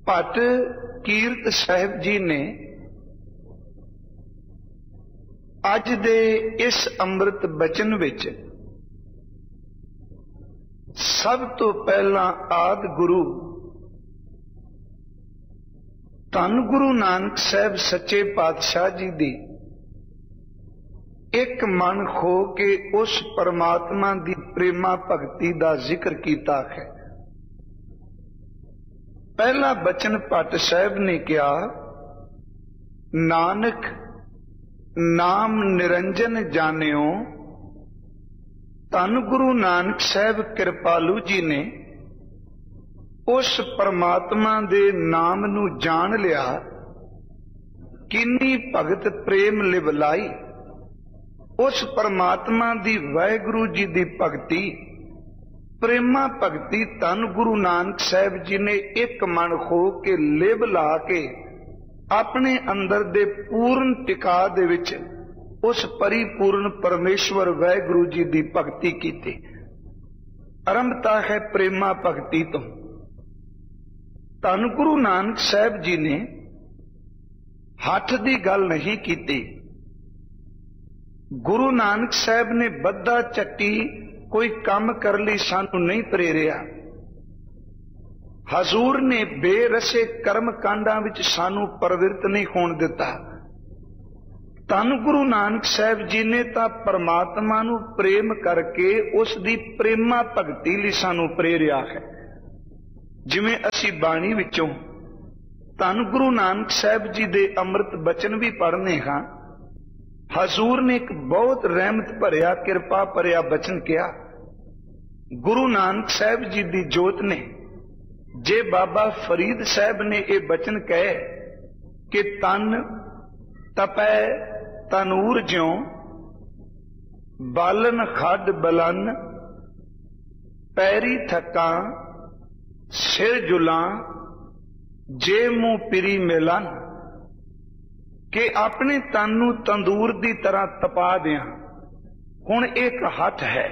ਭੱਟ ਕੀਰਤ ਸਾਹਿਬ जी ने अज दे इस अमृत बचन विच सब तो पहला आदि गुरु धन गुरु नानक साहब सच्चे पातशाह जी दी एक मन खो के उस परमात्मा दी प्रेमा भगती दा जिक्र कीता है। पहला बचन भट्ट साहब ने कहा, नानक नाम निरंजन जानियो। धन गुरु नानक साहब कृपालू जी ने उस परमात्मा दे नाम नू जान लिया। किन्नी भगत प्रेम लिवलाई उस परमात्मा दी वाहिगुरु जी दी भगती प्रेमा भगती धन गुरु नानक साहब जी ने एक मन खो के लिव ला के अपने अंदर दे पूर्ण टिका दे विच उस परिपूर्ण परमेश्वर वाहिगुरु जी दी भगती कीती। आरंभता है प्रेमा भगती तो। धन गुरु नानक साहब जी ने हठ दी गल नहीं कीती। गुरु नानक साहब ने बद्दा चट्टी कोई काम कर ली सानू नहीं प्रेरिया। हजूर ने बेरसे कर्म कांडा विच सानू प्रवृत्त नहीं होण दिता। धन गुरु नानक साहब जी ने तां परमात्मा नू प्रेम करके उस दी प्रेमा भगती लई सानू प्रेरिया है। जिवें असीं बाणी विचों धन गुरु नानक साहब जी दे अमृत बचन भी पढ़ने हां। हजूर ने एक बहुत रहमत भरिया कृपा भरिया बचन किया। गुरु नानक साहब जी दी जोत ने जे बाबा फरीद साहब ने यह बचन कहे कि तन तपै तनूर ज्यों बालन खड बलन पैरी थका सिर जुलां जे मुंह पिरी मिलन, कि अपने तन नू तंदूर दी तरह तपा दियां। हुण एक हठ है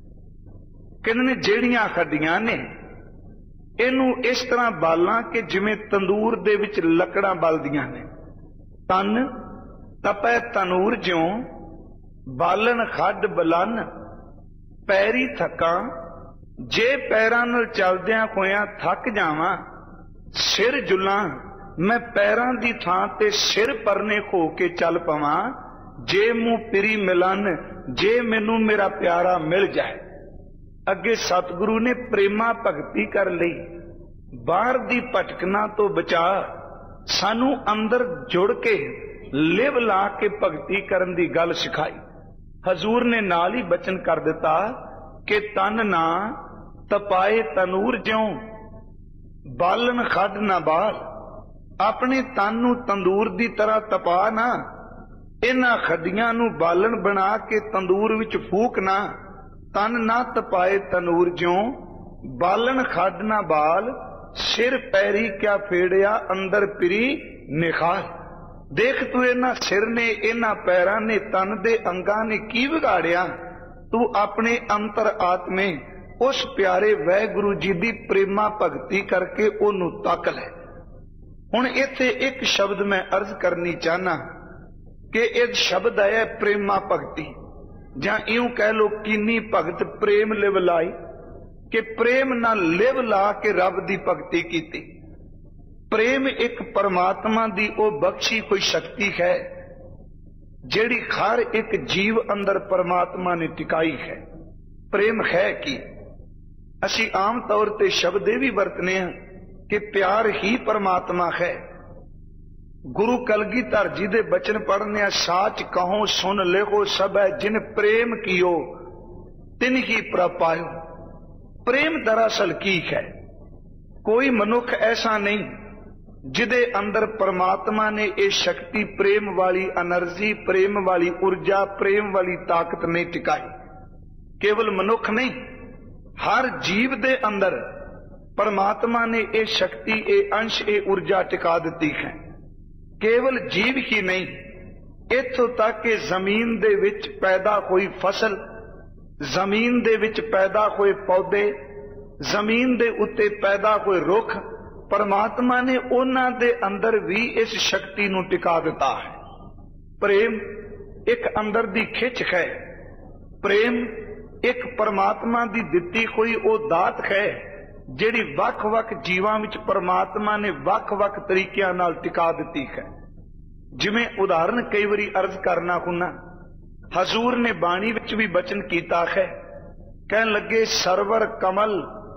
कहने जेड़ियां हड्डियां ने इनू इस तरह बालां कि जिवें तंदूर दे विच लकड़ां बलदियां ने। तन तपै तनूर ज्यों बालन खड बलन पैरी थकां, जे पैरां नाल चलदियां होइयां थक जावां सिर जुलां, मैं पैरां दी थां ते सिर परने हो के चल पवां। जे मुंह पिरी मिलन, जे मैनू मेरा प्यारा मिल जाए। अगे सतगुरु ने प्रेमा भगती कर लई। बाहर दी भटकना तो बचा सानू अंदर जुड़ के लिव ला के भगती करन दी गल सिखाई। हजूर ने नाल ही बचन कर दिता कि तन ना तपाए तनूर ज्यों बालन खड ना बाल। अपने तन नू तंदूर दी तरह तपा ना, इन्हां खड्डियां नू बालन बना के तंदूर विच फूक ना। तन ना तपाए तनूर ज्यों बालन खड ना बाल, सिर पैरी क्या फेड़िया अंदर पिरी निखाल। देख तू इन्हां सिर ने इन्हां पैरां ने तन दे अंगां ने की बिगाड़िया। तू अपने अंतर आत्मे उस प्यारे वाहिगुरु जी दी प्रेमा भगती करके ओनू तक लै। हुण इत्थे एक शब्द मैं अर्ज करनी चाहना कि इस शब्द है प्रेमा भगती, जां इउं कह लो कीनी भगत प्रेम लिव लाई, कि प्रेम ना लिव ला के रब दी भगती कीती। प्रेम एक परमात्मा दी ओ बख्शी कोई शक्ति है जेड़ी हर एक जीव अंदर परमात्मा ने टिकाई है। प्रेम है कि असी आम तौर ते शब्द भी वरतने हैं कि प्यार ही परमात्मा है। गुरु कलगीधर जी दे बचन पढ़ने, साच कहो सुन लेहो सब है जिन प्रेम कियो तिन ही प्रपायो। प्रेम दरअसल की है? कोई मनुख ऐसा नहीं जिदे अंदर परमात्मा ने ये शक्ति प्रेम वाली एनर्जी, प्रेम वाली ऊर्जा, प्रेम वाली ताकत नहीं टिकाई। केवल मनुख नहीं, हर जीव दे अंदर परमात्मा ने ये शक्ति, ये अंश, ये ऊर्जा टिका दी है। केवल जीव ही नहीं, इत्थों तक कि जमीन दे विच पैदा हुई फसल, जमीन दे विच पैदा हुए पौधे, जमीन दे उत्ते पैदा हुए रुख, परमात्मा ने उन्हां दे अंदर भी इस शक्ति नूं टिका दिता है। प्रेम एक अंदर दी खिच है, प्रेम एक परमात्मा दी दिती कोई ओ दात है जिहड़ी वख-वख जीवां विच परमात्मा ने वख-वख तरीकिਆਂ नाल टिका दिती है। जिवें उदाहरण कई बारी अर्ज करना हुन्ना, हजूर ने बाणी विच भी बचन कीता है, कहन लगे सरवर कमल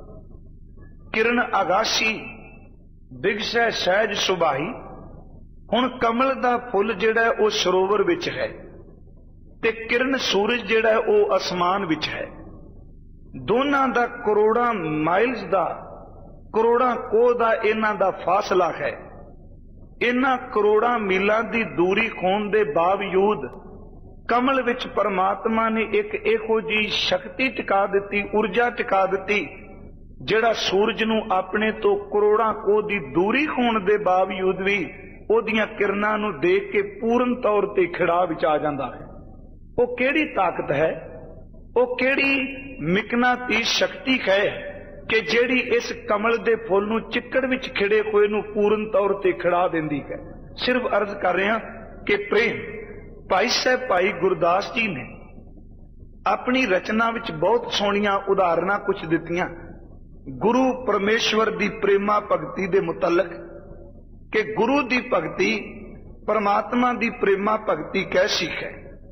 किरण आगासी बिगसै सहज सुबाही। हुण कमल दा फुल जिहड़ा है वो सरोवर विच है ते किरण सूरज जिहड़ा है वो आसमान विच है। दोनां दा करोड़ां माइल्स दा करोड़ां कोह दा इन्हां दा फासला है। इन्हां करोड़ां मीलां दी दूरी होण दे बावजूद कमल विच परमात्मा ने एक इहो जी शक्ति टिका दिती, ऊर्जा टिका दिती, जिहड़ा सूरज नूं अपने तो करोड़ां कोह दी दूरी होण दे बावजूद भी ओहदियां किरणां नूं देख के पूर्ण तौर ते खिड़ा विच आ जांदा है। वो केड़ी ताकत है, वो केड़ी मिकनातीस शक्ति है कि जिहड़ी इस कमल दे फुल नूं चिक्कड़ विच खिड़े होए नूं पूर्ण तौर ते खिड़ा दिंदी है। सिर्फ अर्ज कर रहे हैं कि प्रेम भाई साहब भाई गुरदास जी ने अपनी रचना विच बहुत सोहणियां उदाहरणां कुछ दित्तियां गुरु परमेश्वर दी प्रेमा भगती दे मुतलक, कि गुरु दी भगती परमात्मा दी प्रेमा भगती कैसी है।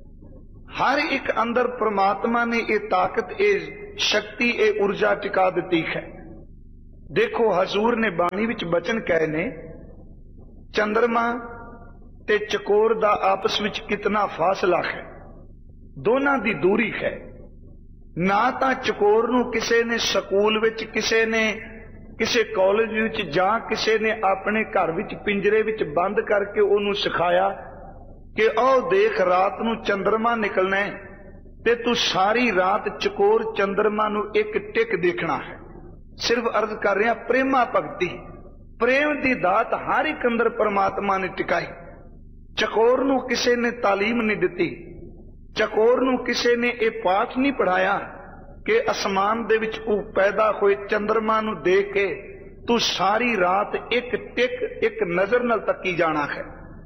हर एक अंदर परमात्मा ने ये ताकत, ये शक्ति, ये ऊर्जा टिका दी है। देखो हजूर ने बाणी विच बचन कहे ने, चंद्रमा ते चकोर दा आपस विच कितना फासला है, दोनां दी दूरी है। ना तां चकोर नूं किसे ने स्कूल विच, किसे ने किसे कॉलेज विच जां किसे ने अपने घर विच पिंजरे विच बंद करके उहनूं सिखाया कि आओ देख रात नूं चंद्रमा निकलना है ते तू सारी रात चकोर चंद्रमा नूं एक टिक देखना है। सिर्फ अर्ज कर रहा प्रेमा भगती, प्रेम दी दात हर एक अंदर परमात्मा ने टिकाई। चकोर नूं किसे ने तालीम नहीं दिती, चकोर नूं किसे ने यह पाठ नहीं पढ़ाया कि आसमान दे विच पैदा होए चंद्रमा नूं देख के तू सारी रात एक टिक एक नजर नाल तकी जाना है।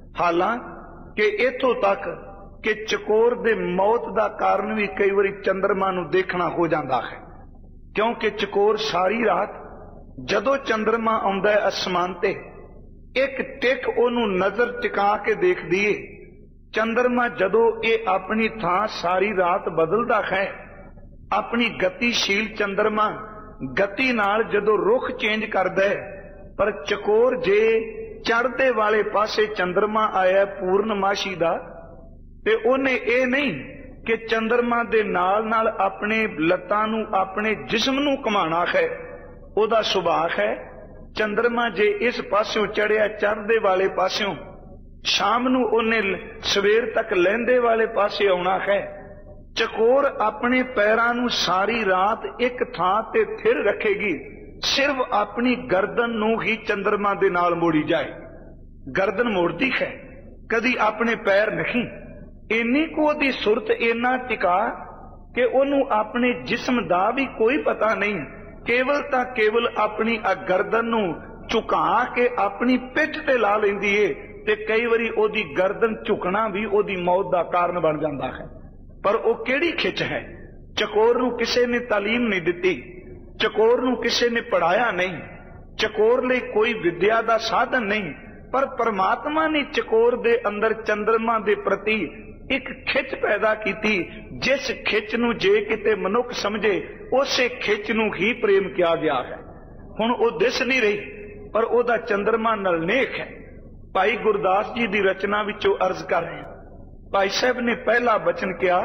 हालांकि इथों तक कि चकोर दे मौत दा कारण भी कई बारी चंद्रमा नूं देखना हो जाता है, क्योंकि चकोर सारी रात जदों चंद्रमा आउंदा है आसमान ते एक टिक ओनू नजर टिका के देख दिए। चंद्रमा जदों ये अपनी थां सारी रात बदलदा है, अपनी गतिशील चंद्रमा गति नाल जदों रुख चेंज करदा है, पर चकोर जे चढ़दे वाले पासे चंद्रमा आया पूर्णमाशी दा ते ओने ये नहीं कि चंद्रमा दे नाल नाल अपने लत्तां नूं अपने जिस्म नूं घुमाना है, ओदा सुभाव है। चंद्रमा जे इस पास्यों चढ़िया चढ़दे वाले पास्यों, शाम नूं ओने सवेर तक लहंदे वाले पासे आउणा है। चकोर अपने पैरां नूं सारी रात एक थां ते थिर रखेगी, सिर्फ अपनी गर्दन नूं ही चंद्रमा दे नाल मोड़ी जाए। गर्दन मोड़ती है, कदी अपने पैर नहीं। इन्नी को दी सुरत इन्ना टिका कि ओनू अपने जिस्म दा भी कोई पता नहीं, केवल तां केवल अपनी गर्दन नूं झुका के अपनी पिठ ते ला लैंदी है ते कई बारी ओदी गर्दन झुकना भी ओदी मौत दा कारण बन जाता है। पर वो केड़ी खिच है। चकोर नूं किसे ने तालीम नहीं दिती, चकोर नूं किसे ने पढ़ाया नहीं, चकोर लई कोई विद्या दा साधन नहीं, पर परमात्मा ने चकोर दे अंदर चंद्रमा दे प्रति एक खिच पैदा की, जिस खिच नूं जे किते मनुख समझे उसे खिच नूं ही प्रेम किया गया है। हुण वो दिस नहीं रही, पर ओदा चंद्रमा नाल नेक है। भाई गुरदास जी दी रचना विचों अर्ज कर रहे हैं। भाई साहब ने पहला बचन किया,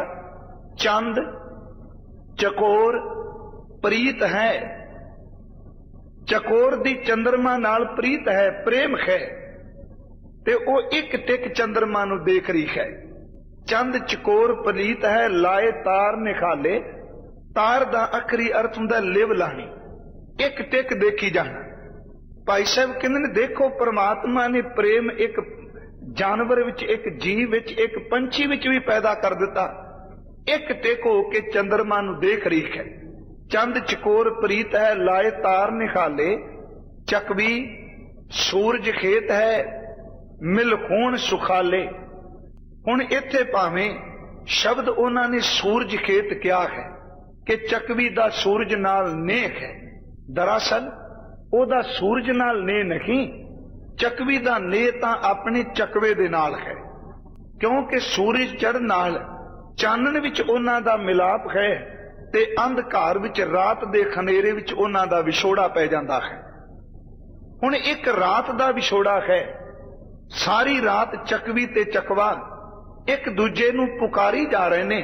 चंद चकोर प्रीत है। चकोर दी चंद्रमा नाल प्रीत है, प्रेम है, ते ओ एक टिक चंद्रमा नूं देख रही है। चंद चकोर प्रीत है, लाए तार निखाले। तार दा आखरी अर्थ हुंदा लिव लानी, एक टिक देखी जाना। भाई साहब कहंदे ने देखो परमात्मा ने प्रेम एक जानवर विच, एक जीव विच, एक पंछी विच भी पैदा कर दिता। एक टिक हो के चंद्रमा नूं देख रही है। चंद चकोर प्रीत है, लाए तार निखाले। चकवी सूरज खेत है मिल खून सुखाले। हुण इत्थे भावें शब्द उन्होंने सूरज खेत क्या है कि चकवी दा सूरज नाल नेह है। दरअसल ओदा सूरज नाल नेह नहीं, चकवी दा नेह तां अपने चकवे दे नाल है, क्योंकि सूरज चढ़ नाल चानन विच उन्हां दा मिलाप है ते अंधकार विच रात दे खनेरे विच उन्हां दा विछोड़ा पै जांदा है। हुण एक रात दा विछोड़ा है, सारी रात चकवी ते चकवा एक दूजे नूं पुकारी जा रहे ने।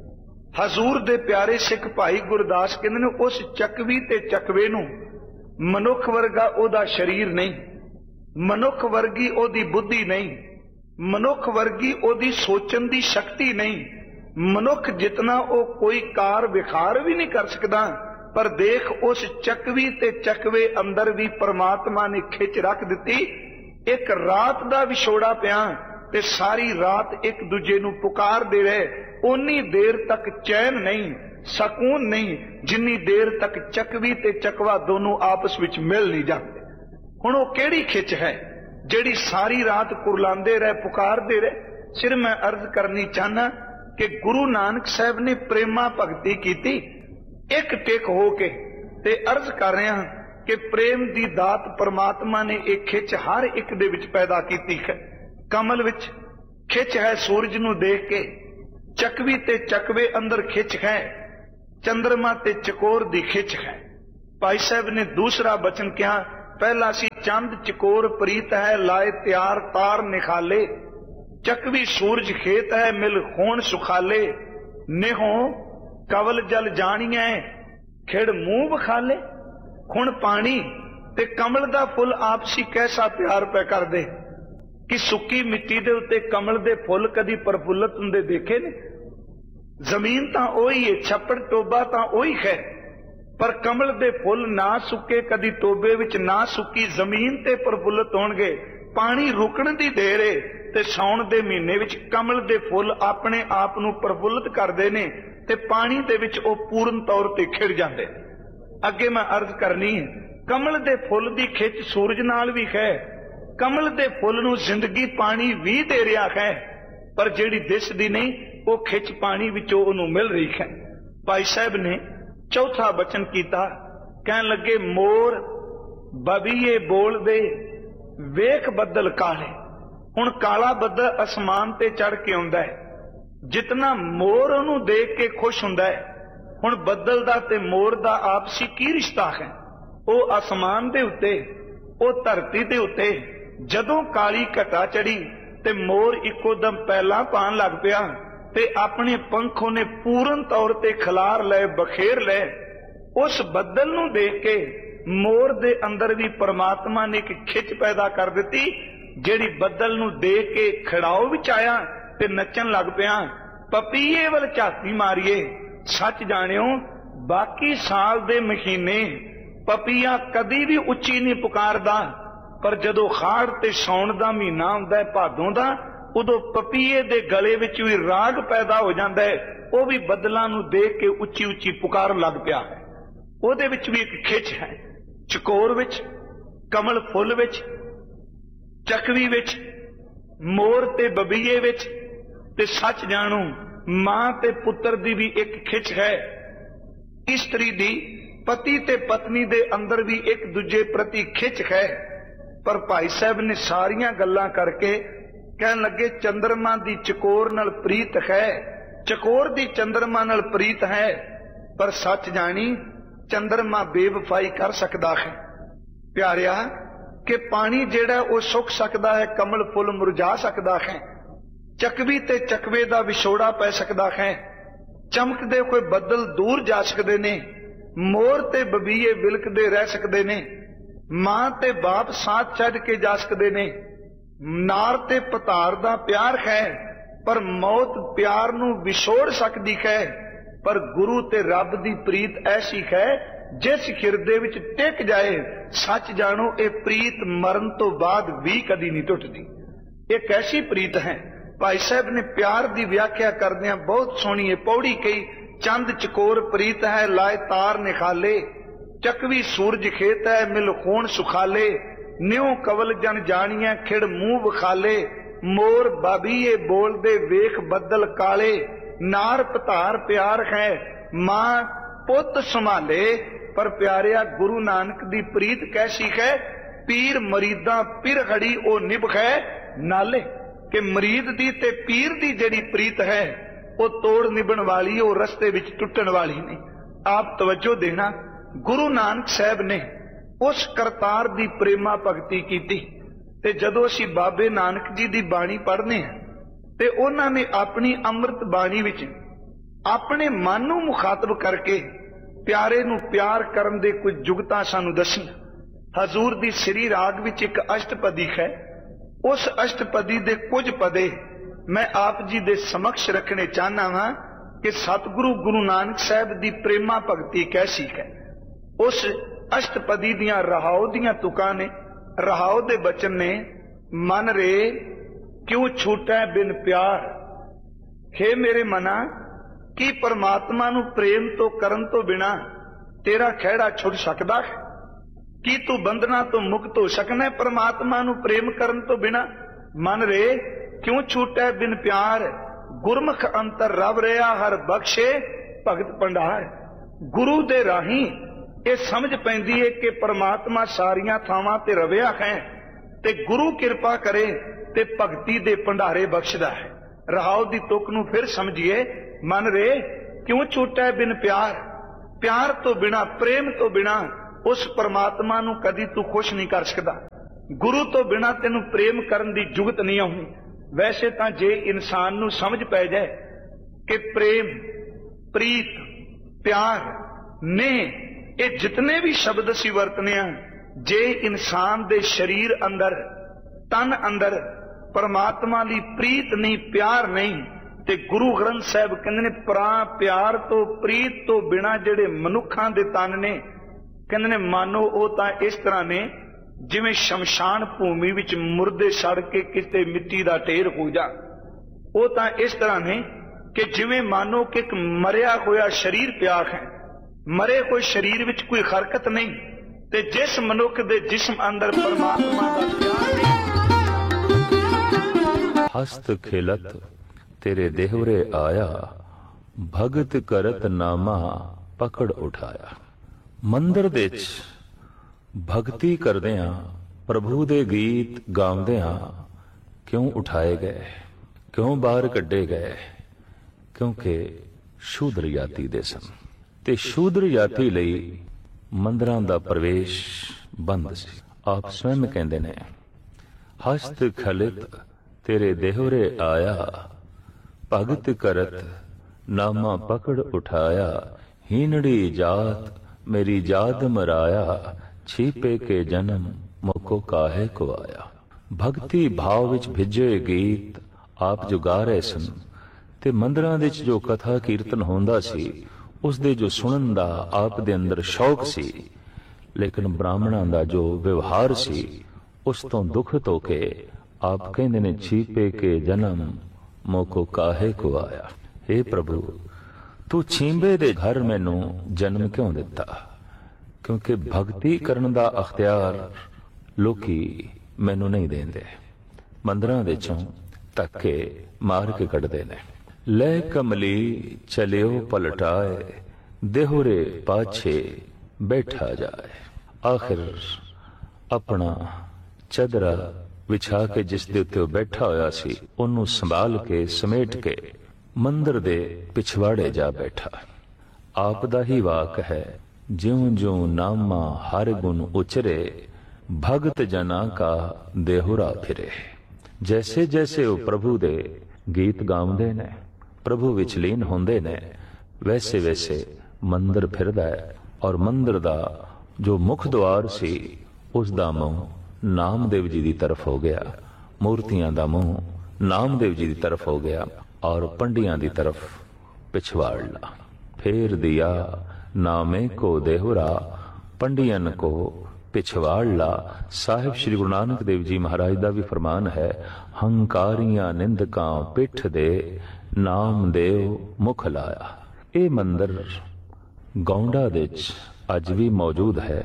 हजूर दे प्यारे सिख भाई गुरदास कहंदे ने उस चकवी ते चकवे नूं मनुख वर्गा ओदा शरीर नहीं, मनुख वर्गी ओदी बुद्धि नहीं, मनुख वर्गी ओदी सोचण दी शक्ति नहीं। मनुख जितना ओ कोई कार विखार भी नहीं कर सकदा, पर देख उस चकवी ते चकवे अंदर भी परमात्मा ने खिच रख दिती। एक रात दा विछोड़ा पिया ते सारी रात एक दूजे नूं पुकार दे रहे। उन्नी देर तक चैन नहीं, सकून नहीं, जिन्नी देर तक चकवी ते चकवा दोनों आपस विच मिल नहीं जाते। हुण ओह किहड़ी खिच है जिहड़ी सारी रात कुरलांदे रहे, पुकारदे रहे। सिर मैं अर्ज करनी चाहना कि गुरु नानक साहब ने प्रेमा भगती कीती एक टिक हो के, ते अर्ज कर रहा कि प्रेम दी दात परमात्मा ने एक खिच हर एक दे विच पैदा कीती है। कमल विच खिच है सूरज नूं देख के, चकवी ते चकवे अंदर खिच है, चंद्रमा ते चकोर दी खिच है। भाई साहब ने दूसरा बचन कहा, पहला सी चंद चकोर प्रीत है लाए त्यार तार निखाले। चकवी सूरज खेत है मिल खून सुखाले। नेहो कवल जल जानिए खिड़ मुंह बखाले। हुण पानी ते कमल दा फुल आपसी कैसा प्यार पै कर दे कि सुक्की मिट्टी दे उत्ते कमल दे फुल कदी प्रफुल्लत हुंदे देखे ने? जमीन तां ओही है, छप्पड़ टोबा तां ओही है, पर कमल दे फुल ना सुके कदी टोबे विच ना सुकी जमीन ते प्रफुल्लत होणगे। पानी रुकण दी देर है ते सौण दे महीने विच कमल दे फुल अपने आप नूं प्रफुल्लत करदे ने ते पानी दे विच ओ पूर्ण तौर ते खिड़ जांदे। अगे मैं अर्ज करनी है, कमल दे फुल दी खिच सूरज नाल भी है, कमल दे फुल नूं जिंदगी पानी भी दे रहा है, पर जिहड़ी दिसदी नहीं वो खिच पानी विचों उहनूं मिल रही है। भाई साहब ने चौथा बचन कीता, कहन लगे मोर बबीए बोल दे वेख बदल काले। हुण काला बदल आसमान ते चढ़ के आउंदा है, जितना मोर उहनूं देख के खुश हुंदा है। हुण बदल दा ते मोर दा आपसी की रिश्ता है? वो आसमान दे उत्ते, वो धरती दे उत्ते जदों काली घटा चढ़ी ते मोर इको दम पैला पान लग पिया ते अपने पंखों ने पूर्ण तौर ते खिलार ले, बखेर ले। उस बदल नूं देख के मोर दे अंदर भी परमात्मा ने एक खिच पैदा कर दिती, जिहड़ी बदल नूं देख के खड़ाओ विच आया ते नचन लग पिया। पपीए वल झाती मारिए, सच जानियो बाकी साल दे महीने पपीया कदी भी उच्ची नहीं पुकारदा, पर जदों खाड़ ते सौण दा महीना हुंदा है, भादों दा, उदों पपीए दे गले विच भी राग पैदा हो जांदा है। वो भी बदलां नूं देख के उच्ची उच्ची पुकार लग पिया है। ओहदे विच भी एक खिच है, चकोर विच, कमल फुल विच, चकवी विच, मोर ते बबीए विच, ते सच जानू मां ते पुत्र दी भी एक खिच है। इस्त्री दी पति ते पत्नी दे अंदर भी एक दूजे प्रति खिच है। पर भाई साहब ने सारियां गल्लां करके कहन लगे चंद्रमा दी चकोर नाल प्रीत है, चकोर दी चंद्रमा नाल प्रीत है, पर सच जानी चंद्रमा बेवफाई कर सकदा है। प्यारिया कि पानी जेड़ा वो सुक सकदा है, कमल फुल मुरझा सकदा है, चकवी ते चकवे दा विछोड़ा पै सकदा है, चमकदे कोई बदल दूर जा सकदे ने, मोर ते बबीए विलकदे रह सकदे ने, मां ते बाप साथ छड्ड के जा सकदे ने, नार ते पतार दा प्यार है, पर मौत प्यार नूं विछोड़ सकदी है। पर गुरु ते रब दी प्रीत ऐसी है जिस हिरदे विच टिक जाए, सच जानो ये प्रीत मरण तो बाद भी कदी नहीं टुटदी। एक ऐसी प्रीत है। भाई साहब ने प्यार दी व्याख्या करदियां बहुत सोहनी पौड़ी कही, चंद चकोर प्रीत है लाए तार निखाले, चकवी सूरज खेत है मिल खून सुखाले। ਨਿਉ ਕਵਲ ਜਨ ਜਾਣੀਐ ਖਿੜ ਮੂੰਹ ਵਿਖਾਲੇ, ਮੋਰ ਬਾਬੀਏ ਬੋਲਦੇ ਵੇਖ ਬੱਦਲ ਕਾਲੇ, ਨਾਰ ਪਧਾਰ ਪਿਆਰ ਹੈ ਮਾਂ ਪੁੱਤ ਸੰਭਾਲੇ, ਪਰ ਪਿਆਰਿਆ ਗੁਰੂ ਨਾਨਕ ਦੀ ਪ੍ਰੀਤ ਕੈਸੀ ਹੈ, ਪੀਰ ਮਰੀਦਾਂ ਪਿਰ ਹੜੀ ਉਹ ਨਿਭ ਹੈ ਨਾਲੇ। ਕਿ ਮਰੀਦ ਦੀ ਤੇ ਪੀਰ ਦੀ ਜਿਹੜੀ ਪ੍ਰੀਤ ਹੈ ਉਹ ਤੋੜ ਨਿਭਣ ਵਾਲੀ, ਉਹ ਰਸਤੇ ਵਿੱਚ ਟੁੱਟਣ ਵਾਲੀ ਨਹੀਂ। ਆਪ ਤਵੱਜੋ ਦੇਣਾ, ਗੁਰੂ ਨਾਨਕ ਸਾਹਿਬ ਨੇ ਉਸ ਕਰਤਾਰ ਦੀ ਪ੍ਰੇਮਾ ਭਗਤੀ ਕੀਤੀ। ਤੇ ਜਦੋਂ ਅਸੀਂ ਬਾਬੇ ਨਾਨਕ ਜੀ ਦੀ ਬਾਣੀ ਪੜ੍ਹਦੇ ਹਾਂ ਤੇ ਉਹਨਾਂ ਨੇ ਆਪਣੀ ਅੰਮ੍ਰਿਤ ਬਾਣੀ ਵਿੱਚ ਆਪਣੇ ਮਨ ਨੂੰ ਮੁਖਾਤਬ ਕਰਕੇ ਪਿਆਰੇ ਨੂੰ ਪਿਆਰ ਕਰਨ ਦੇ ਕੁਝ ਜੁਗਤਾਂ ਸਾਨੂੰ ਦੱਸੀਆਂ। ਹਜ਼ੂਰ ਦੀ ਸ੍ਰੀ ਰਾਗ ਵਿੱਚ ਇੱਕ ਅਸ਼ਟਪਦੀ ਹੈ, ਉਸ ਅਸ਼ਟਪਦੀ ਦੇ ਕੁਝ ਪਦੇ ਮੈਂ ਆਪ ਜੀ ਦੇ ਸਮਕਸ਼ ਰੱਖਣੇ ਚਾਹਨਾ ਹਾਂ ਕਿ ਸਤਿਗੁਰੂ ਗੁਰੂ ਨਾਨਕ ਸਾਹਿਬ ਦੀ ਪ੍ਰੇਮਾ ਭਗਤੀ ਕੈਸੀ ਹੈ। ਉਸ ਅਸ਼ਟਪਦੀ ਦੀਆਂ ਰਹਾਉ ਦੀਆਂ ਤੁਕਾਂ ਨੇ, ਰਹਾਉ ਦੇ ਬਚਨ ਨੇ, ਮਨ ਰੇ ਕਿਉਂ ਛੂਟੈ ਬਿਨ ਪਿਆਰ, ਹੇ ਮੇਰੇ ਮਨਾ ਕੀ ਪਰਮਾਤਮਾ ਨੂੰ ਪ੍ਰੇਮ ਤੋਂ ਕਰਨ ਤੋਂ ਬਿਨਾ ਤੇਰਾ ਖਹਿੜਾ ਛੁੱਟ ਸਕਦਾ ਹੈ? ਕੀ ਤੂੰ ਬੰਧਨਾਂ ਤੋਂ ਮੁਕਤ ਹੋ ਸਕਣਾ ਪਰਮਾਤਮਾ ਨੂੰ ਪ੍ਰੇਮ ਕਰਨ ਤੋਂ ਬਿਨਾ? ਮਨ ਰੇ ਕਿਉਂ ਛੂਟੈ ਬਿਨ ਪਿਆਰ, ਗੁਰਮੁਖ ਅੰਤਰ ਰਵ ਰਿਹਾ ਹਰ ਬਖਸ਼ੇ ਭਗਤ ਭੰਡਾਰ। ਗੁਰੂ ਦੇ ਰਾਹੀਂ ਇਹ ਸਮਝ ਪੈਂਦੀ ਹੈ ਕਿ ਪਰਮਾਤਮਾ ਸਾਰੀਆਂ ਥਾਵਾਂ ਤੇ ਰਵਿਆ ਹੈ ਤੇ ਗੁਰੂ ਕਿਰਪਾ ਕਰੇ ਤੇ ਭਗਤੀ ਦੇ ਭੰਡਾਰੇ ਬਖਸ਼ਦਾ ਹੈ। ਰਹਾਉ ਦੀ ਤੁਕ ਨੂੰ ਫਿਰ ਸਮਝੀਏ, ਮਨ ਰੇ ਕਿਉਂ ਛੂਟੈ ਬਿਨ ਪਿਆਰ, ਪਿਆਰ ਤੋਂ ਬਿਨਾ, ਪ੍ਰੇਮ ਤੋਂ ਬਿਨਾ ਉਸ ਪਰਮਾਤਮਾ ਨੂੰ ਕਦੀ ਤੂੰ ਖੁਸ਼ ਨਹੀਂ ਕਰ ਸਕਦਾ। ਗੁਰੂ ਤੋਂ ਬਿਨਾ ਤੈਨੂੰ ਪ੍ਰੇਮ ਕਰਨ ਦੀ ਜੁਗਤ ਨਹੀਂ ਆਉਣੀ। ਵੈਸੇ ਤਾਂ ਜੇ ਇਨਸਾਨ ਨੂੰ ਸਮਝ ਪੈ ਜਾਏ ਕਿ ਪ੍ਰੇਮ, ਪ੍ਰੀਤ, ਪਿਆਰ ਨੇ ਇਹ ਜਿਤਨੇ ਵੀ ਸ਼ਬਦ ਅਸੀਂ ਵਰਤਨੇ ਆ, ਜੇ ਇਨਸਾਨ ਦੇ ਸਰੀਰ ਅੰਦਰ, ਤਨ ਅੰਦਰ ਪਰਮਾਤਮਾ ਦੀ ਪ੍ਰੀਤ ਨਹੀਂ, ਪਿਆਰ ਨਹੀਂ, ਤੇ ਗੁਰੂ ਗ੍ਰੰਥ ਸਾਹਿਬ ਕਹਿੰਦੇ ਨੇ ਪਿਆਰ ਤੋਂ, ਪ੍ਰੀਤ ਤੋਂ ਬਿਨਾ ਜਿਹੜੇ ਮਨੁੱਖਾਂ ਦੇ ਤਨ ਨੇ, ਕਹਿੰਦੇ ਨੇ ਮਾਨੋ ਉਹ ਤਾਂ ਇਸ ਤਰ੍ਹਾਂ ਨੇ ਜਿਵੇਂ ਸ਼ਮਸ਼ਾਨ ਭੂਮੀ ਵਿੱਚ ਮੁਰਦੇ ਸੜ ਕੇ ਕਿਤੇ ਮਿੱਟੀ ਦਾ ਢੇਰ ਹੋ ਜਾ। ਉਹ ਤਾਂ ਇਸ ਤਰ੍ਹਾਂ ਨੇ ਕਿ ਜਿਵੇਂ ਮਾਨੋ ਕਿ ਇੱਕ ਮਰਿਆ ਹੋਇਆ ਸਰੀਰ ਪਿਆ ਹੈ, ਮਰੇ ਹੋਏ ਸਰੀਰ ਵਿੱਚ ਕੋਈ ਹਰਕਤ ਨਹੀਂ, ਤੇ ਜਿਸ ਮਨੁੱਖ ਦੇ ਜਿਸਮ ਅੰਦਰ ਪਰਮਾਤਮਾ ਦਾ ਪਿਆਰ ਨਹੀਂ। ਹਸਤ ਖੇਲਤ ਤੇਰੇ ਦੇਹਵਰੇ ਆਇਆ, ਭਗਤ ਕਰਤ ਨਾਮਾ ਪਕੜ ਉਠਾਇਆ। ਮੰਦਰ ਦੇ ਵਿੱਚ ਭਗਤੀ ਕਰਦਿਆਂ, ਪ੍ਰਭੂ ਦੇ ਗੀਤ ਗਾਉਂਦਿਆਂ ਕਿਉਂ ਉਠਾਏ ਗਏ, ਕਿਉਂ ਬਾਹਰ ਕੱਢੇ ਗਏ? ਕਿਉਂਕਿ ਸ਼ੂਦਰ ਜਾਤੀ ਦੇ ਸਨ ਤੇ ਸ਼ੂਦਰ ਜਾਤੀ ਲਈ ਮੰਦਰਾਂ ਦਾ ਪ੍ਰਵੇਸ਼ ਬੰਦ ਸੀ। ਆਪ ਸਵੈਮ ਕਹਿੰਦੇ ਨੇ, ਹਸਤ ਖਲਿਤ ਤੇਰੇ ਦੇਹਰੇ ਆਇਆ, ਭਗਤ ਕਰਤ ਨਾਮਾ ਪਕੜ ਉਠਾਇਆ। ਹੀਨੜੀ ਜਾਤ ਮੇਰੀ ਜਾਤ ਮਰਾਇਆ, ਛੀਪੇ ਕੇ ਜਨਮ ਮੁਕੋ ਕਾਹੇ ਕੋ ਆਇਆ। ਭਗਤੀ ਭਾਵ ਵਿੱਚ ਭਿੱਜੇ ਗੀਤ ਆਪ ਜੋ ਗਾ ਰਹੇ ਸਨ ਤੇ ਮੰਦਰਾਂ ਵਿੱਚ ਜੋ ਕਥਾ ਕੀਰਤਨ ਹੁੰਦਾ ਸੀ, ਉਸ ਦੇ ਜੋ ਸੁਣਨ ਦਾ ਆਪ ਦੇ ਅੰਦਰ ਸ਼ੌਕ ਸੀ, ਲੇਕਿਨ ਬ੍ਰਾਹਮਣਾਂ ਦਾ ਜੋ ਵਿਵਹਾਰ ਸੀ ਉਸ ਤੋਂ ਦੁਖਤ ਹੋ ਕੇ ਆਪ ਕਹਿੰਦੇ ਨੇ, ਛੀਪੇ ਕੇ ਜਨਮ ਮੋਕੋ ਕਾਹੇ ਕੋ ਆਇਆ। हे ਪ੍ਰਭੂ, ਤੂੰ ਛੀਂਬੇ ਦੇ ਘਰ ਮੈਨੂੰ ਜਨਮ ਕਿਉਂ ਦਿੱਤਾ? ਕਿਉਂਕਿ ਭਗਤੀ ਕਰਨ ਦਾ ਅਖਤਿਆਰ ਲੋਕੀ ਮੈਨੂੰ ਨਹੀਂ ਦੇਂਦੇ, ਮੰਦਰਾਂ ਵਿੱਚੋਂ ਧੱਕੇ ਮਾਰ ਕੇ ਕੱਢਦੇ ਨੇ। ਲੈ ਕਮਲੀ ਚਲਿਓ ਪਲਟਾਏ, ਦੇਹੁਰੇ ਪਾਛੇ ਬੈਠਾ ਜਾਏ। ਆਖਿਰ ਆਪਣਾ ਚਦਰਾ ਵਿਛਾ ਕੇ ਜਿਸ ਦੇ ਉੱਤੇ ਉਹ ਬੈਠਾ ਹੋਇਆ ਸੀ, ਉਹਨੂੰ ਸੰਭਾਲ ਕੇ ਸਮੇਟ ਕੇ ਮੰਦਰ ਦੇ ਪਿਛਵਾੜੇ ਜਾ ਬੈਠਾ। ਆਪ ਦਾ ਹੀ ਵਾਕ ਹੈ, ਜਿਉਂ ਜਿਉਂ ਨਾਮਾ ਹਰ ਗੁਣ ਉਚਰੇ, ਭਗਤ ਜਨਾ ਕਾ ਦੇਹੁਰਾ ਫਿਰੇ। ਜੈਸੇ ਜੈਸੇ ਉਹ ਪ੍ਰਭੂ ਦੇ ਗੀਤ ਗਾਉਂਦੇ ਨੇ, ਪ੍ਰਭੂ ਵਿੱਚ ਲੀਨ ਹੁੰਦੇ ਨੇ, ਵੈਸੇ ਵੈਸੇ ਮੰਦਰ ਫਿਰਦਾ ਹੈ। ਔਰ ਮੰਦਰ ਦਾ ਜੋ ਮੁੱਖ ਦੁਆਰ ਸੀ, ਉਸ ਦਾ ਮੂੰਹ ਨਾਮਦੇਵ ਜੀ ਦੀ ਤਰਫ ਹੋ ਗਿਆ, ਮੂਰਤੀਆਂ ਦਾ ਮੂੰਹ ਨਾਮਦੇਵ ਜੀ ਦੀ ਤਰਫ ਹੋ ਗਿਆ, ਔਰ ਪੰਡੀਆਂ ਦੀ ਤਰਫ ਪਿਛਵਾੜ ਲਾ। ਫੇਰ ਦਿਆ ਨਾਮੇ ਕੋ ਦੇਹੁਰਾ, ਪੰਡੀਅਨ ਕੋ ਪਿਛਵਾੜ ਲਾ। ਸਾਹਿਬ ਸ੍ਰੀ ਗੁਰੂ ਨਾਨਕ ਦੇਵ ਜੀ ਮਹਾਰਾਜ ਦਾ ਵੀ ਫਰਮਾਨ ਹੈ, ਹੰਕਾਰੀਆਂ ਨਿੰਦਕਾਂ ਪਿੱਠ ਦੇ, ਨਾਮਦੇਵ ਮੁਖ ਲਾਇਆ। ਇਹ ਮੰਦਰ ਗੌਂਡਾ ਵਿੱਚ ਅੱਜ ਵੀ ਮੌਜੂਦ ਹੈ,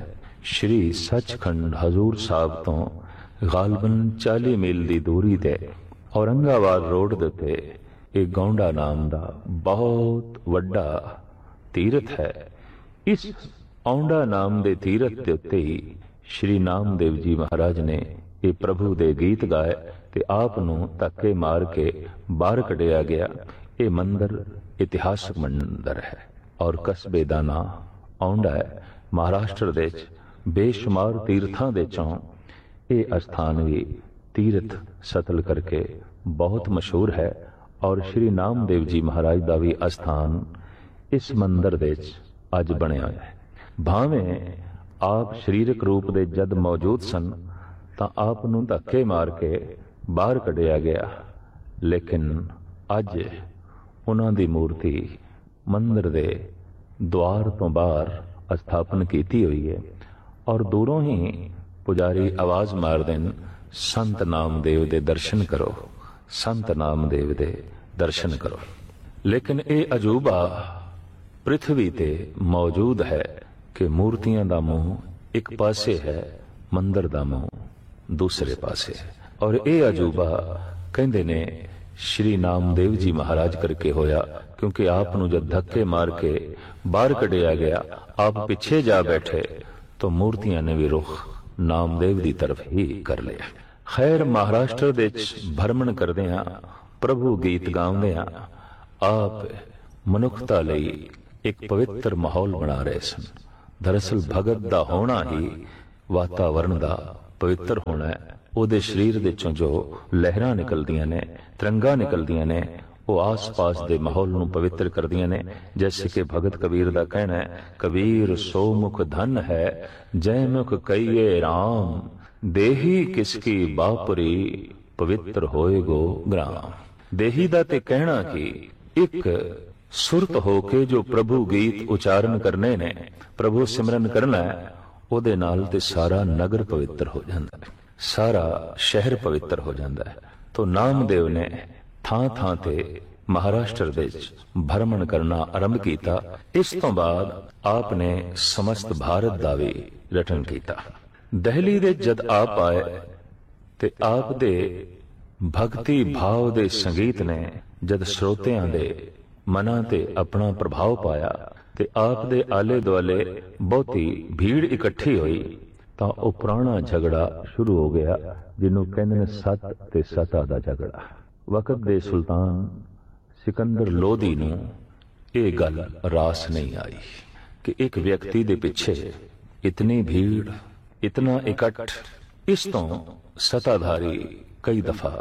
श्री सचखंड हजूर साहब तो गालबन 40 मील की दूरी ते औरंगाबाद रोड दे उत्ते एक गौंडा नाम का बहुत वड्डा तीरथ है। इस औंडा नाम दे तीरथ दे उत्ते ही श्री नामदेव जी महाराज ने ये प्रभु दे गीत गाए ते आप नूं धक्के मार के बाहर कढ़िया गया। ये मंदिर इतिहासक मंदिर है और कस्बे दा नां औंडा है। महाराष्ट्र दे बेशुमार तीर्थां दे चों ये अस्थान भी तीर्थ सतल करके बहुत मशहूर है और श्री नामदेव जी महाराज का भी अस्थान इस मंदिर दे अज बनिया है। भावें आप शरीरक रूप दे जद मौजूद सन तां आप नूं धक्के मार के बाहर कढ़िया गया, लेकिन अज उन्हां दी मूर्ति मंदिर दे द्वार तो बाहर स्थापन की हुई है और दूरों ही पुजारी आवाज मार देन, संत नामदेव दे दर्शन करो, संत नामदेव दे दर्शन करो। लेकिन ये अजूबा पृथ्वी ते मौजूद है कि मूर्तियां दा मुंह एक पासे है, मंदिर दा मुंह दूसरे पासे है। और ये अजूबा कहंदे ने श्री नामदेव जी महाराज करके होया, क्योंकि आप नूं जब धक्के मार के बाहर कढ़िया गया, आप पीछे जा बैठे तो मूर्तियां ने भी रुख नामदेव की तरफ ही कर लिया। खैर, महाराष्ट्र दे भ्रमण करदियां प्रभु गीत गाउंदियां आप मनुखता लई एक पवित्र माहौल बना रहे सन। दरअसल भगत दा होना ही वातावरण दा पवित्र होना है। ਉਹਦੇ शरीर दे चों जो लहरां निकलदियां ने, तिरंगा निकलदियां ने, वो आस पास दे माहौल नूं पवित्र करदियां ने। जैसे कि भगत कबीर दा कहना है, कबीर सो मुख धन है जय मुख कहिए राम, देही किसकी बापुरी पवित्र होए गो ग्राम। देही दा ते कहना कि एक सुरत होके जो प्रभु गीत उचारण करने ने, प्रभु सिमरन करना है, ਉਹਦੇ नाल ते सारा नगर पवित्र हो जाता है, सारा शहर पवित्र हो जाता है। तो नामदेव ने थां थां ते महाराष्ट्र दे भ्रमण करना आरंभ किया। इस तो बाद आपने समस्त भारत दा भी रटन किया। दिल्ली दे जद आप आए ते आप दे भक्ति भाव दे संगीत ने जद श्रोतियां दे मनां ते अपना प्रभाव पाया ते आप दे आले दुआले बहुती भीड़ इकट्ठी हुई, तो वह पुराना झगड़ा शुरू हो गया जिन्हों कहते हैं सत ते सता दा झगड़ा। वक्त दे सुल्तान सिकंदर लोधी नूं ये गल रास नहीं आई कि एक व्यक्ति दे पिछे इतनी भीड़, इतना इकट्ठ। इस तो सताधारी कई दफा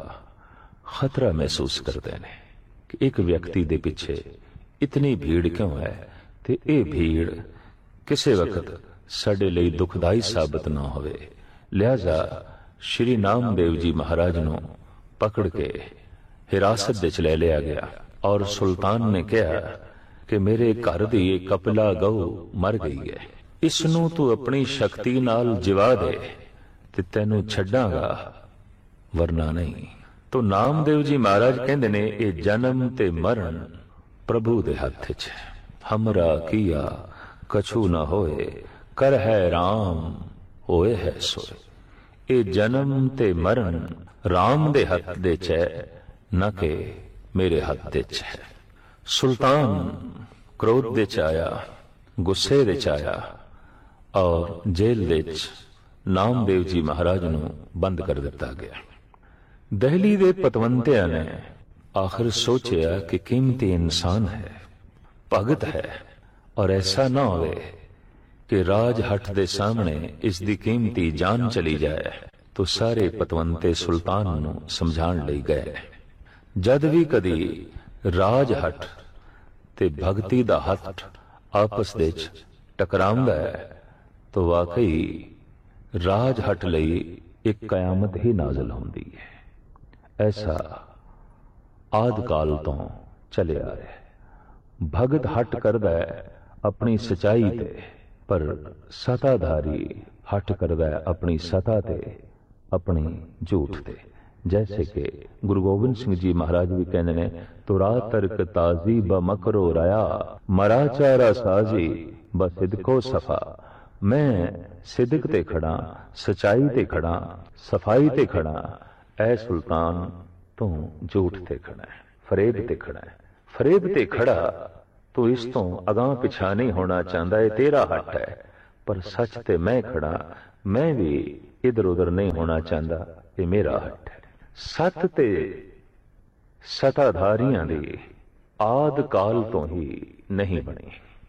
खतरा महसूस करते हैं कि एक व्यक्ति दे पिछे इतनी भीड़ क्यों है, ते ये भीड़ किसी वक्त साडे लई दुखदाई साबित ना होवे। लिहाजा श्री नामदेव जी महाराज नूं पकड़ के हिरासत दे च लै लिया गया और सुल्तान ने कहा कि मेरे घर दी ये कपिला गऊ मर गई है, इसनूं तू अपनी शक्ति नाल जिवा दे ते तैनूं छड्डांगा, वरना नहीं। तो नामदेव जी महाराज कहंदे ने ये जन्म ते मरण प्रभु दे हथ च है, हमरा किया कछु न होए, कर है राम होए है सोए। ये जन्म ते मरण राम दे हथ दे च है, न के मेरे हथ दे च है। सुल्तान क्रोध दे च आया, गुस्से दे च आया और जेल दे च नामदेव जी महाराज नूं बंद कर दिता गया। दिल्ली दे पतवंतियां ने आखिर सोचा कि कीमती इंसान है, भगत है, और ऐसा ना होवे कि राजहट दे सामने इसकी कीमती जान चली जाए। तो सारे पतवंते सुल्तान नूं समझाण लई गए। जद भी कदी राजहट ते भगती दा हट आपस दे टकराउंदा है तो वाकई राजहट लई एक कयामत ही नाज़िल होंदी है। ऐसा आद काल तो चले आ रहा है। भगत हट करदा है अपनी सच्चाई ते, पर सताधारी हट करदा है अपनी सता ते, अपनी झूठ ते। जैसे कि गुरु गोबिंद सिंह जी महाराज भी कहते ने, तुरा तर्क ताजी ब मकरो रया, मरा चारा साजी ब सिदको सफा, मैं सिदक ते खड़ा, सचाई ते खड़ा, सफाई ते खड़ा। ऐ सुल्तान तू झूठ ते खड़ा है, फरेब ते खड़ा है। फरेब ते खड़ा तू इस तो अगां पिछा नहीं होना चाहता, है तेरा हट है। पर सच ते मैं खड़ा, मैं भी इधर उधर नहीं होना चाहता, ये मेरा हट है। सत ते सताधारियां दी आद काल तो ही नहीं बनी।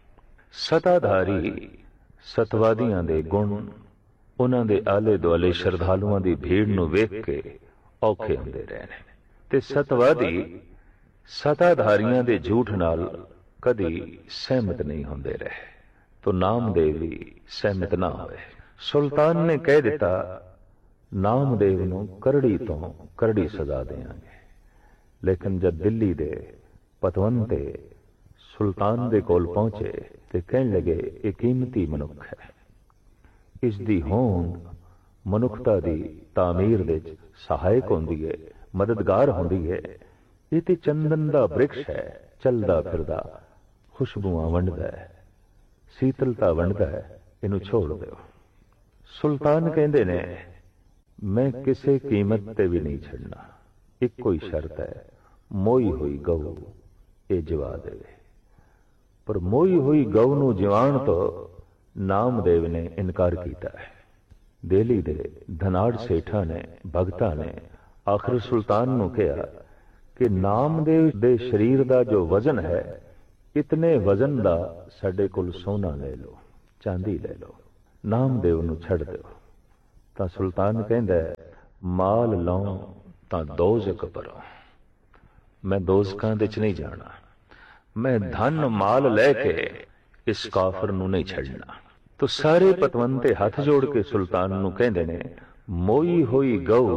सताधारी सतवादियां दे गुण उन्हां दे आले दुआले श्रद्धालुआं दी भीड़ नूं वेख के औखे हुंदे रहे ने, ते सतवादी सताधारियां दे झूठ नाल कदी सहमत नहीं होंदे रहे। तो नामदेव भी सहमत ना होए। सुल्तान ने कह दिता, नामदेव नूं करड़ी तो करड़ी सजा देंगे। लेकिन जब दिल्ली दे पतवंते सुल्तान दे कोल पहुंचे ते कहन लगे, ये कीमती मनुख है, इसदी होंद मनुखता दी तामीर दे सहायक होंदी है, मददगार होंदी है। ये ते चंदन दा वृक्ष है, चलदा फिरदा खुशबुआं वंडदा है, शीतलता वंडदा है, इनू छोड़ दो। सुल्तान कहंदे ने, मैं किसी कीमत ते भी नहीं छड़ना, एक कोई शर्त है, मोई हुई गऊ ये जिवा देवे। पर मोई हुई गऊ नू जिवाण तो नामदेव ने इनकार किया है। दिल्ली दे धनाड़ सेठा ने भगता ने आखिर सुल्तान नू कहा कि नामदेव दे शरीर दा जो वजन है, इतने वजन दा साडे कोल सोना ले लो, चांदी ले लो, नामदेव नू छड़ दो। तां सुल्तान कहंदा है, माल लौं तां दोज़ख भरों, मैं दोज़खां दे च नहीं जाना, मैं धन माल लैके इस काफर नू नहीं छड़ना। तो सारे पतवंते हाथ जोड़ के सुल्तान नू कहंदे ने, मोई होई गऊ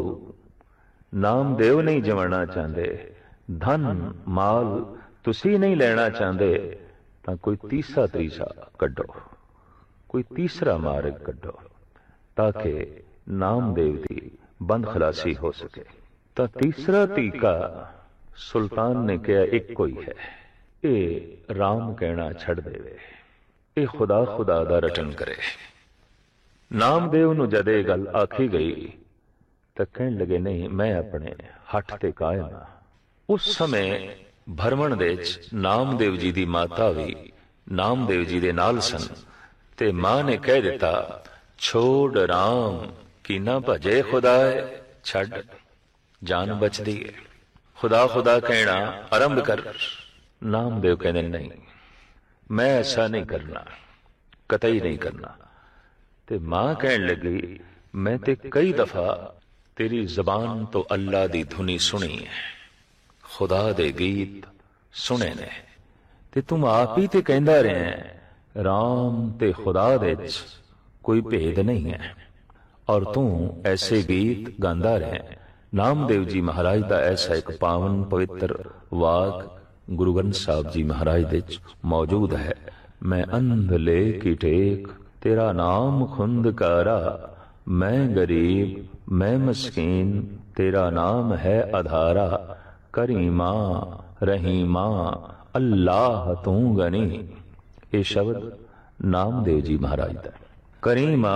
नामदेव नहीं जमाना चाहते, धन माल तुसी नहीं लेना चाहते, तां कोई तीसरा तरीसा कड्डो, कोई तीसरा मार्ग कड्डो, ताकि नामदेव की बंद खलासी हो सके। तो तीसरा तीका सुल्तान ने कहा, एक कोई है, ये राम कहना छड़ देवे, ये खुदा खुदा दा रटन करे। नामदेव नू जदे गल आखी गई तो कहन लगे, नहीं मैं अपने हठ ते कायम हां। उस समय भरमण दे नामदेव जी दी माता भी नामदेव जी दे नाल सन, ते मां ने कह दिता, छोड़ राम की ना भजे खुदाए, छड़ जान बचदी है, खुदा खुदा कहना आरंभ कर। नामदेव कहने, नहीं मैं ऐसा नहीं करना, कतई नहीं करना। ते मां कहन लगी, मैं ते कई दफा तेरी जबान तो अल्लाह दी धुनी सुनी है, खुदा दे गीत सुने ने, ते तुम आप ही ते कहंदा रहे हैं राम ते खुदा दे कोई भेद नहीं है, और तू ऐसे गीत गांदा रहे। नामदेव जी महाराज दा ऐसा एक पावन पवित्र वाक गुरु ग्रंथ साहब जी महाराज दे मौजूद है। मैं अंध ले की टेक तेरा नाम खुंदकारा, मैं गरीब मैं मस्कीन तेरा नाम है आधारा, करीमा रहीमा अल्लाह तू गनी। ये शब्द नामदेव जी महाराज दा। करीमा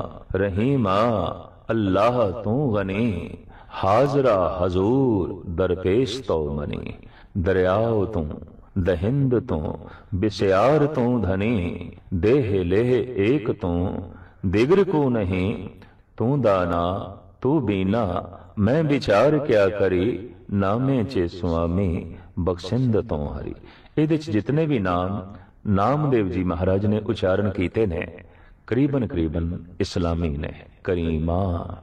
रहीमा अल्लाह तू गनी, हाजरा हजूर दरपेश तो मनी, दरियाओ तू दहिंद तू बिस्यार तू धनी, देह लेह एक तू दिगर को नहीं, तू दाना तू बीना मैं विचार क्या करी, नामे चे स्वामी बख्शिंद तो हरी। इहदे च जितने भी नाम नामदेव जी महाराज ने उच्चारण कीते ने करीबन करीबन इस्लामी ने। करीमा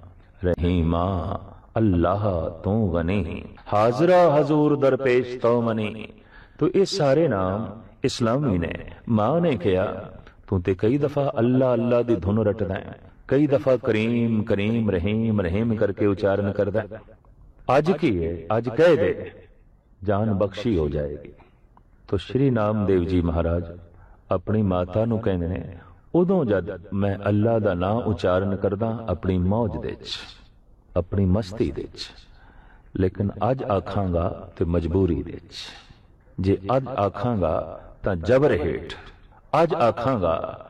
रहीमा अल्लाह तू गनी, हाजरा हजूर दरपेश तो मनी। तो ये सारे नाम इस्लामी ने। मां ने कहा, तू ते कई दफा अल्लाह अल्लाह दी धुन रटदा है, कई दफा करीम करीम रहीम रहीम करके उच्चारण करदा है। अज की है, अज कह दे जान बख्शी हो जाएगी। तो श्री नामदेव जी महाराज अपनी माता नू कहंदे ने, उदों जद मैं अल्लाह दा नाम उच्चारण करदा अपनी मौज दे च, अपनी मस्ती दे च, लेकिन अज आखांगा ते मजबूरी दे च। जे अज आखांगा तां जबर हेठ, अज आखांगा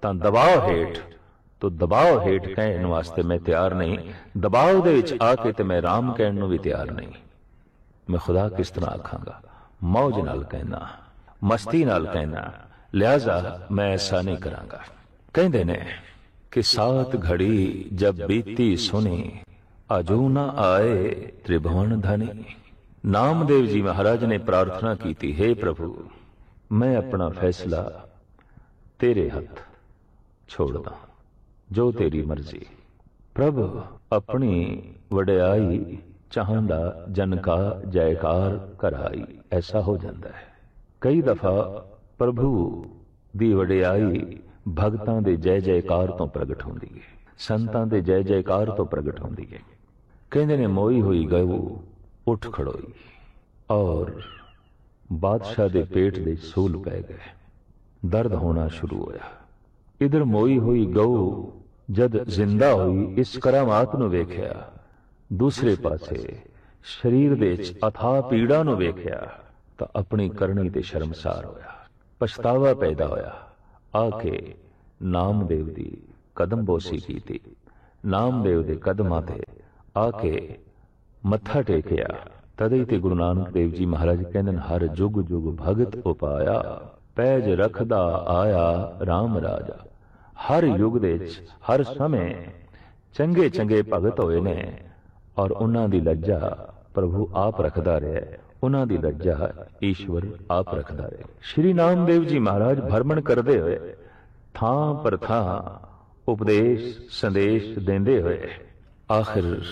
ਤਾਂ ਦਬਾਅ ਹੇਠ ਤੋ ਦਬਾਅ ਹੇਠ ਕਹਿਣ ਵਾਸਤੇ ਮੈਂ ਤਿਆਰ ਨਹੀਂ, ਦਬਾਅ ਦੇ ਵਿੱਚ ਆ ਕੇ ਤੇ ਮੈਂ ਰਾਮ ਕਹਿਣ ਨੂੰ ਵੀ ਤਿਆਰ ਨਹੀਂ। ਮੈਂ ਖੁਦਾ ਕਿਸ ਤਰ੍ਹਾਂ ਆਖਾਂਗਾ? ਮੌਜ ਨਾਲ ਕਹਿਣਾ, ਮਸਤੀ ਨਾਲ ਕਹਿਣਾ, ਲਿਹਾਜ਼ਾ ਮੈਂ ਐਸਾ ਨਹੀਂ ਕਰਾਂਗਾ। ਕਹਿੰਦੇ ਨੇ ਕਿ ਸਾਤ ਘੜੀ ਜਬ ਬੀਤੀ ਸੁਣੀ, ਅਜੂ ਨਾ ਆਏ ਤ੍ਰਿਭੁਵਨ ਧਨੀ। ਨਾਮਦੇਵ ਜੀ ਮਹਾਰਾਜ ਨੇ ਪ੍ਰਾਰਥਨਾ ਕੀਤੀ, हे ਪ੍ਰਭੂ, ਮੈਂ ਆਪਣਾ ਫੈਸਲਾ ਤੇਰੇ ਹੱਥ ਛੋੜਦਾ, ਜੋ ਤੇਰੀ ਮਰਜ਼ੀ। ਪ੍ਰਭ ਆਪਣੀ ਵਡਿਆਈ ਚਾਹੁੰਦਾ ਜਨ ਕਾ ਜੈਕਾਰ ਕਰਾਈ। ਐਸਾ ਹੋ ਜਾਂਦਾ ਹੈ ਕਈ ਦਫਾ ਪ੍ਰਭੂ ਦੀ ਵਡਿਆਈ ਭਗਤਾਂ ਦੇ ਜੈ ਜੈਕਾਰ ਤੋਂ ਪ੍ਰਗਟ ਹੁੰਦੀ ਹੈ, ਸੰਤਾਂ ਦੇ ਜੈ ਜੈਕਾਰ ਤੋਂ ਪ੍ਰਗਟ ਹੁੰਦੀ ਹੈ। ਕਹਿੰਦੇ ਨੇ ਮੋਈ ਹੋਈ ਗਊ ਉੱਠ ਖੜੋਈ ਔਰ ਬਾਦਸ਼ਾਹ ਦੇ ਪੇਟ ਦੇ ਸੂਲ ਪੈ ਗਏ, ਦਰਦ ਹੋਣਾ ਸ਼ੁਰੂ ਹੋਇਆ। ਇਧਰ ਮੋਈ ਹੋਈ ਗਊ ਜਦ ਜ਼ਿੰਦਾ ਹੋਈ, ਇਸ ਕਰਾਮਾਤ ਨੂੰ ਵੇਖਿਆ, ਦੂਸਰੇ ਪਾਸੇ ਸਰੀਰ ਦੇ ਵਿੱਚ ਅਥਾਹ ਪੀੜਾ ਨੂੰ ਵੇਖਿਆ ਤਾਂ ਆਪਣੀ ਕਰਨੀ ਤੇ ਸ਼ਰਮਸਾਰ ਹੋਇਆ, ਪਛਤਾਵਾ ਪੈਦਾ ਹੋਇਆ। ਆ ਕੇ ਨਾਮਦੇਵ ਦੀ ਕਦਮ ਬੋਸੀ ਕੀਤੀ, ਨਾਮਦੇਵ ਦੇ ਕਦਮਾਂ ਤੇ ਆ ਕੇ ਮੱਥਾ ਟੇਕਿਆ। ਤਦੇ ਤੇ ਗੁਰੂ ਨਾਨਕ ਦੇਵ ਜੀ ਮਹਾਰਾਜ ਕਹਿੰਦੇ, ਹਰ ਜੁਗ ਜੁਗ ਭਗਤ ਉਪਾਇਆ, ਪੈਜ ਰੱਖਦਾ ਆਇਆ ਰਾਮ ਰਾਜਾ। ਹਰ ਯੁੱਗ ਦੇ ਵਿੱਚ ਹਰ ਸਮੇਂ ਚੰਗੇ ਚੰਗੇ ਭਗਤ ਹੋਏ ਨੇ ਔਰ ਉਹਨਾਂ ਦੀ ਲੱਜਾ ਪ੍ਰਭੂ ਆਪ ਰੱਖਦਾ ਰਿਹਾ, ਉਹਨਾਂ ਦੀ ਲੱਜਾ ਈਸ਼ਵਰ ਆਪ ਰੱਖਦਾ ਰਿਹਾ। ਸ਼੍ਰੀ ਨਾਮਦੇਵ ਜੀ ਮਹਾਰਾਜ ਭਰਮਣ ਕਰਦੇ ਹੋਏ ਥਾਂ ਪਰ ਥਾਂ ਉਪਦੇਸ਼ ਸੰਦੇਸ਼ ਦਿੰਦੇ ਹੋਏ ਆਖਿਰ